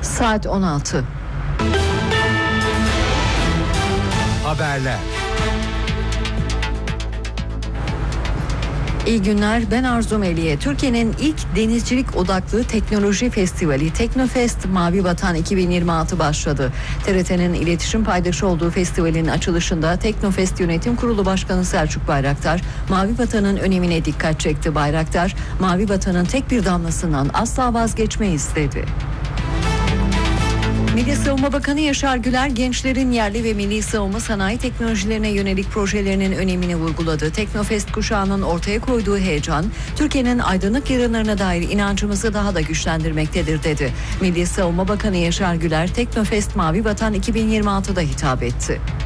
Saat 16. Haberler. İyi günler, ben Arzu Meliye. Türkiye'nin ilk denizcilik odaklı teknoloji festivali Teknofest Mavi Vatan 2026 başladı. TRT'nin iletişim paydaşı olduğu festivalin açılışında Teknofest Yönetim Kurulu Başkanı Selçuk Bayraktar, Mavi Vatan'ın önemine dikkat çekti. Bayraktar, Mavi Vatan'ın tek bir damlasından asla vazgeçmeyiz dedi. Milli Savunma Bakanı Yaşar Güler, gençlerin yerli ve milli savunma sanayi teknolojilerine yönelik projelerinin önemini vurguladı. Teknofest kuşağının ortaya koyduğu heyecan, Türkiye'nin aydınlık yarınlarına dair inancımızı daha da güçlendirmektedir dedi. Milli Savunma Bakanı Yaşar Güler, Teknofest Mavi Vatan 2026'da hitap etti.